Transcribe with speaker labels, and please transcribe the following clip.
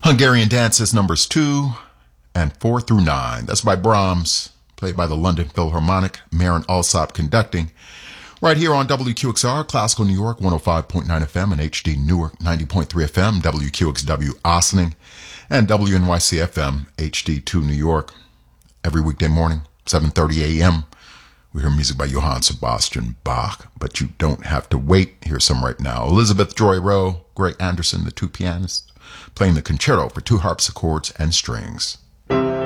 Speaker 1: Hungarian dances numbers 2 and 4 through 9. That's by Brahms, played by the London Philharmonic, Marin Alsop conducting. Right here on WQXR, Classical New York, 105.9 FM and HD Newark, 90.3 FM, WQXW Ossining, and WNYC FM, HD2 New York. Every weekday morning, 7:30 a.m., we hear music by Johann Sebastian Bach, but you don't have to wait. Here's some right now. Elizabeth Joy Rowe, Greg Anderson, the two pianists, playing the concerto for two harpsichords and strings.